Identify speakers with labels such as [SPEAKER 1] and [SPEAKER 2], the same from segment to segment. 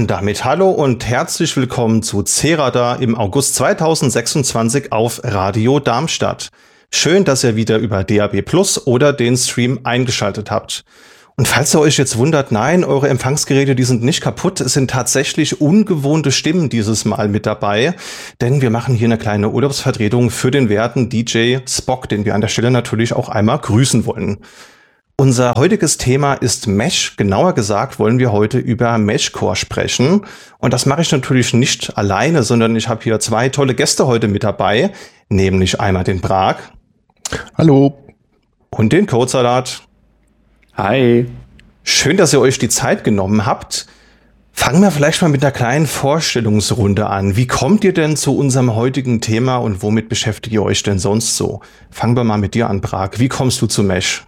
[SPEAKER 1] Und damit hallo und herzlich willkommen zu CERADA im August 2026 auf Radio Darmstadt. Schön, dass ihr wieder über DAB+ oder den Stream eingeschaltet habt. Und falls ihr euch jetzt wundert, nein, eure Empfangsgeräte, die sind nicht kaputt, es sind tatsächlich ungewohnte Stimmen dieses Mal mit dabei, denn wir machen hier eine kleine Urlaubsvertretung für den werten DJ Spock, den wir an der Stelle natürlich auch einmal grüßen wollen. Unser heutiges Thema ist Mesh. Genauer gesagt wollen wir heute über Meshcore sprechen. Und das mache ich natürlich nicht alleine, sondern ich habe hier zwei tolle Gäste heute mit dabei, nämlich einmal den Prag.
[SPEAKER 2] Hallo.
[SPEAKER 1] Und den Codesalat.
[SPEAKER 3] Hi.
[SPEAKER 1] Schön, dass ihr euch die Zeit genommen habt. Fangen wir vielleicht mal mit einer kleinen Vorstellungsrunde an. Wie kommt ihr denn zu unserem heutigen Thema und womit beschäftigt ihr euch denn sonst so? Fangen wir mal mit dir an, Prag. Wie kommst du zu Mesh?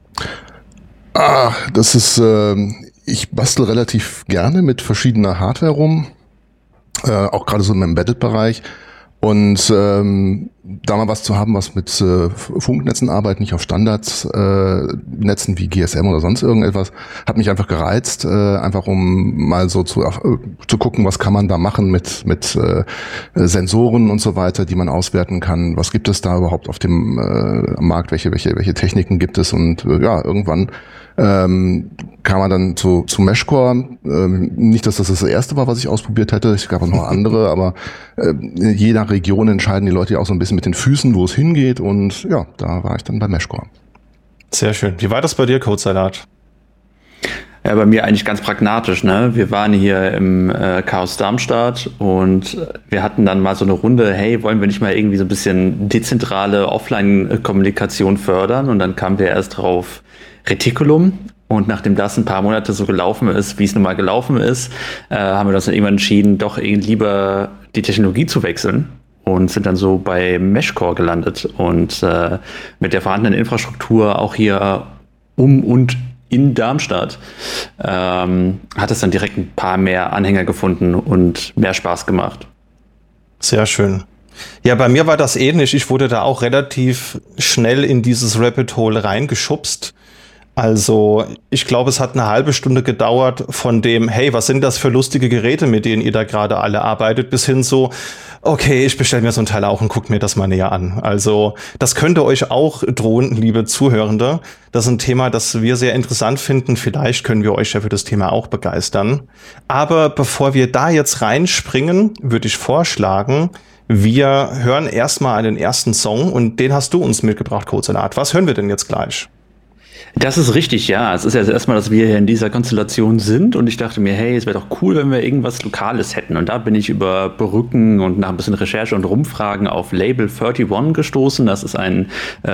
[SPEAKER 2] Das ist, ich bastel relativ gerne mit verschiedener Hardware rum, auch gerade so im Embedded-Bereich. Und da mal was zu haben, was mit Funknetzen arbeitet, nicht auf Standardnetzen wie GSM oder sonst irgendetwas, hat mich einfach gereizt, einfach um mal so zu gucken, was kann man da machen mit Sensoren und so weiter, die man auswerten kann. Was gibt es da überhaupt auf dem Markt? Welche Techniken gibt es? Und ja, irgendwann kam man dann zu Meshcore. Nicht, dass das erste war, was ich ausprobiert hätte. Es gab auch noch andere, aber je nach Region entscheiden die Leute ja auch so ein bisschen mit den Füßen, wo es hingeht. Und ja, da war ich dann bei Meshcore.
[SPEAKER 1] Sehr schön. Wie war das bei dir, Codesalat?
[SPEAKER 3] Ja, bei mir eigentlich ganz pragmatisch, ne? Wir waren hier im Chaos Darmstadt und wir hatten dann mal so eine Runde, hey, wollen wir nicht mal irgendwie so ein bisschen dezentrale Offline-Kommunikation fördern? Und dann kamen wir erst drauf Reticulum. Und nachdem das ein paar Monate so gelaufen ist, wie es nun mal gelaufen ist, haben wir uns dann irgendwann entschieden, doch lieber die Technologie zu wechseln und sind dann so bei Meshcore gelandet. Und mit der vorhandenen Infrastruktur auch hier und in Darmstadt hat es dann direkt ein paar mehr Anhänger gefunden und mehr Spaß gemacht.
[SPEAKER 1] Sehr schön. Ja, bei mir war das ähnlich. Ich wurde da auch relativ schnell in dieses Rabbit Hole reingeschubst. Also ich glaube, es hat eine halbe Stunde gedauert von dem, hey, was sind das für lustige Geräte, mit denen ihr da gerade alle arbeitet, bis hin so, okay, ich bestelle mir so ein Teil auch und guck mir das mal näher an. Also das könnte euch auch drohen, liebe Zuhörende. Das ist ein Thema, das wir sehr interessant finden. Vielleicht können wir euch ja für das Thema auch begeistern. Aber bevor wir da jetzt reinspringen, würde ich vorschlagen, wir hören erstmal einen ersten Song und den hast du uns mitgebracht, Codesalat. Was hören wir denn jetzt gleich?
[SPEAKER 3] Das ist richtig, ja. Es ist ja erstmal, dass wir hier in dieser Konstellation sind und ich dachte mir, hey, es wäre doch cool, wenn wir irgendwas Lokales hätten. Und da bin ich über Brücken und nach ein bisschen Recherche und Rumfragen auf Label 31 gestoßen. Das ist ein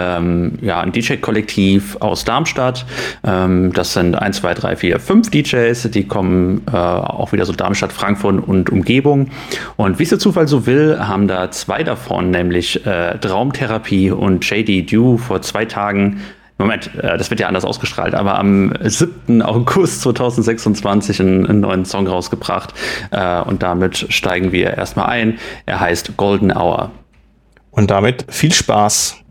[SPEAKER 3] DJ-Kollektiv aus Darmstadt. Das sind 1, 2, 3, 4, 5 DJs. Die kommen auch wieder so Darmstadt, Frankfurt und Umgebung. Und wie es der Zufall so will, haben da 2 davon, nämlich Traumtherapie und JD Dew vor 2 Tagen. Moment, das wird ja anders ausgestrahlt, aber am 7. August 2026 einen neuen Song rausgebracht und damit steigen wir erstmal ein. Er heißt Golden Hour.
[SPEAKER 1] Und damit viel Spaß.